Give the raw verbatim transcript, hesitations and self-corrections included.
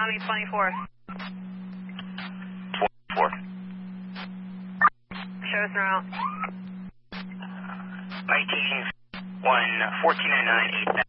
Tommy twenty-four. Four. Show us around. nineteen one fourteen oh nine eight.